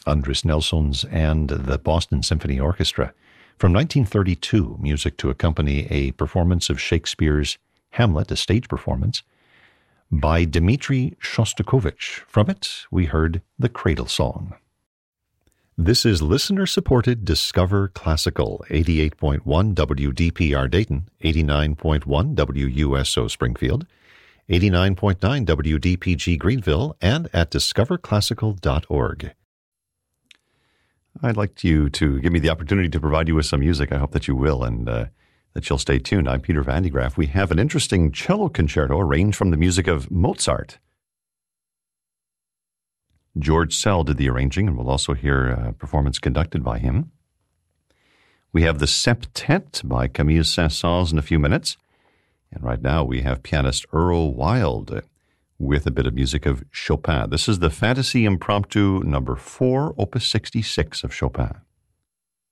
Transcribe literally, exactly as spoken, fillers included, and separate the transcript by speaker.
Speaker 1: Andres Nelson's and the Boston Symphony Orchestra. From nineteen thirty-two, music to accompany a performance of Shakespeare's Hamlet, a stage performance, by Dmitri Shostakovich. From it, we heard The Cradle Song. This is listener-supported Discover Classical, eighty-eight point one W D P R Dayton, eighty-nine point one W U S O Springfield, eighty-nine point nine W D P G Greenville, and at discover classical dot org. I'd like you to give me the opportunity to provide you with some music. I hope that you will, and uh, that you'll stay tuned. I'm Peter Van de Graaff. We have an interesting cello concerto arranged from the music of Mozart. George Sell did the arranging, and we'll also hear a performance conducted by him. We have the Septet by Camille Saint-Saëns in a few minutes. And right now we have pianist Earl Wild with a bit of music of Chopin. This is the Fantasy Impromptu number four, opus sixty-six of Chopin.